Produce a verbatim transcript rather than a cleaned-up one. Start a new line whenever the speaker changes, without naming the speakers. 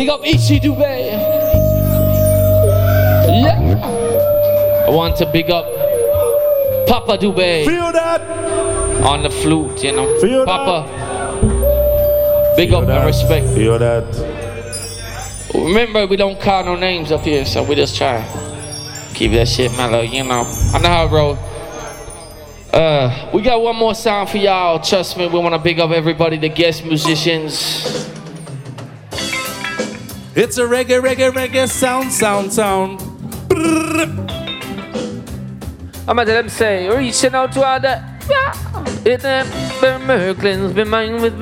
Big up Ichi Dubé. Yeah. I want to big up Papa Dubé.
Feel that?
On the flute, you know.
Feel
Papa.
That?
Big
Feel
up
that?
and respect.
Feel that?
Remember, we don't call no names up here, so we just try. Keep that shit mellow, you know. I know how it roll. Uh, we got one more sound for y'all. Trust me, we want to big up everybody, the guest musicians.
It's a reggae, reggae, reggae sound, sound, sound.
I'm gonna let them say, reaching out to all the yeah. It them Merklins be mine with